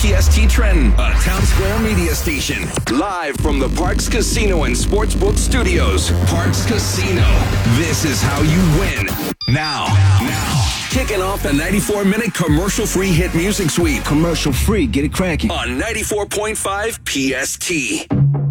PST Trenton, a Town Square media station. Live from the Parks Casino and Sportsbook Studios. Parks Casino. This is how you win. Now. Kicking off the 94-minute commercial-free hit music suite. Commercial-free, get it cracking. On 94.5 PST.